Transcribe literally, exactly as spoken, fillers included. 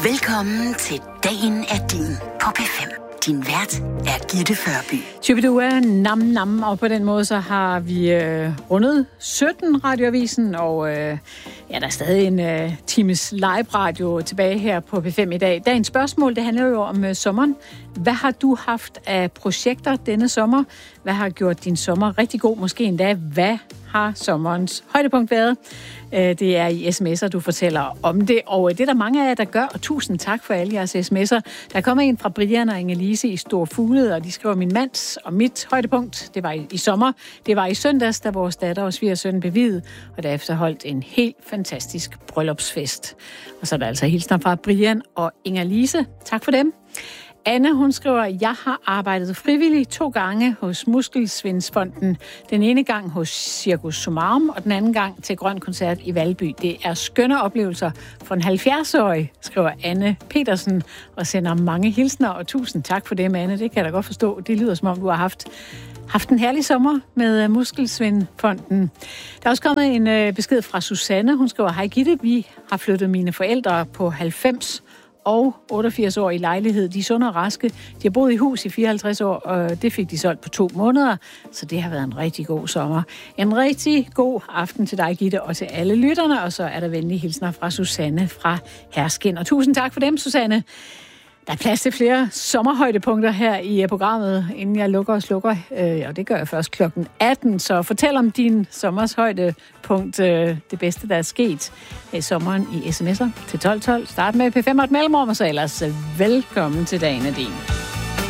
Velkommen til Dagen er din på P fem. Din vært er Gitte Førby. Chibidua, nam nam, og på den måde så har vi øh, rundet sytten radioavisen, og øh, ja, der er stadig en øh, times live-radio tilbage her på P fem i dag. Dagens spørgsmål, det handler jo om øh, sommeren. Hvad har du haft af projekter denne sommer? Hvad har gjort din sommer rigtig god? Måske endda, hvad har sommerens højdepunkt været? Det er i sms'er, du fortæller om det, og det er der mange af jer, der gør, og tusind tak for alle jeres sms'er. Der kommer en fra Brian og Inge-Lise i Store Fuglede, og de skriver, min mands og mit højdepunkt, det var i, i sommer, det var i søndags, da vores datter og svigersøn blev viet, og derefter holdt en helt fantastisk bryllupsfest. Og så er der altså hilsner fra Brian og Inge-Lise. Tak for dem. Anne, hun skriver, jeg har arbejdet frivilligt to gange hos Muskelsvindsfonden. Den ene gang hos Cirkus Sumarum, og den anden gang til Grøn Koncert i Valby. Det er skønne oplevelser for en halvfjerds-årig, skriver Anne Petersen, og sender mange hilsner, og tusind tak for det, Anne. Det kan jeg da godt forstå. Det lyder, som om du har haft, haft en herlig sommer med Muskelsvindfonden. Der er også kommet en besked fra Susanne. Hun skriver, hej Gitte, vi har flyttet mine forældre på halvfems og otteogfirs år i lejlighed. De er sunde og raske. De har boet i hus i fireoghalvtreds år, og det fik de solgt på to måneder, så det har været en rigtig god sommer. En rigtig god aften til dig, Gitte, og til alle lytterne, og så er der venlige hilsner fra Susanne fra Herskin. Og tusind tak for dem, Susanne. Der er plads til flere sommerhøjdepunkter her i programmet, inden jeg lukker og slukker, øh, og det gør jeg først klokken atten. Så fortæl om din sommers højdepunkt, øh, det bedste, der er sket i sommeren i sms'er til tolv tolv. Start med P fem og et mellemrum, og så ellers velkommen til Dagen er din.